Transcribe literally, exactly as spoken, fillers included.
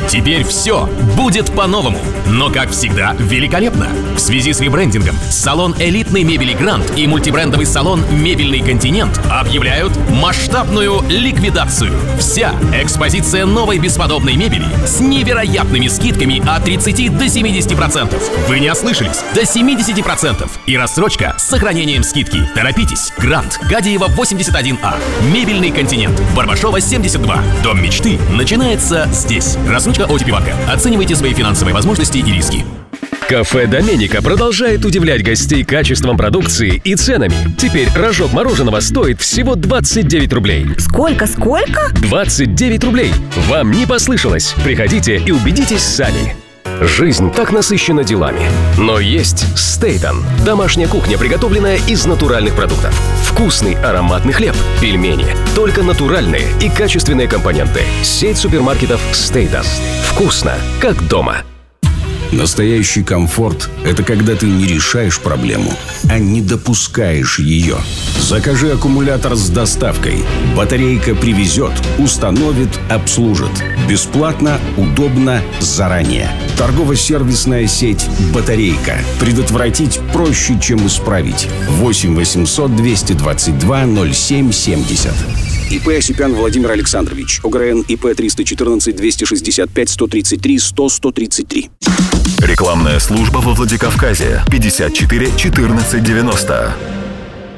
Теперь все будет по-новому, но, как всегда, великолепно. В связи с ребрендингом салон элитной мебели «Гранд» и мультибрендовый салон «Мебельный континент» объявляют масштабную ликвидацию. Вся экспозиция новой бесподобной мебели с невероятными скидками от тридцати до семидесяти процентов. Вы не ослышались, до семидесяти процентов. И рассрочка с сохранением скидки. Торопитесь. «Гранд», Гадиева, восемьдесят один А. «Мебельный континент», Барбашова, семьдесят два. Дом мечты начинается здесь. Рассрочка ОТП-банка. Оценивайте свои финансовые возможности и риски. Кафе «Доменико» продолжает удивлять гостей качеством продукции и ценами. Теперь рожок мороженого стоит всего двадцать девять рублей. Сколько, сколько? двадцать девять рублей. Вам не послышалось. Приходите и убедитесь сами. Жизнь так насыщена делами. Но есть Стейтон. Домашняя кухня, приготовленная из натуральных продуктов. Вкусный ароматный хлеб, пельмени. Только натуральные и качественные компоненты. Сеть супермаркетов Стейтон. Вкусно, как дома. Настоящий комфорт – это когда ты не решаешь проблему, а не допускаешь ее. Закажи аккумулятор с доставкой. Батарейка привезет, установит, обслужит. Бесплатно, удобно, заранее. Торгово-сервисная сеть «Батарейка». Предотвратить проще, чем исправить. восемь восемьсот двести двадцать два ноль семь семьдесят. ИП Осипян Владимир Александрович. ОГРН ИП триста четырнадцать двести шестьдесят пять сто тридцать три сто сто тридцать три. Рекламная служба во Владикавказе. пятьдесят четыре четырнадцать девяносто.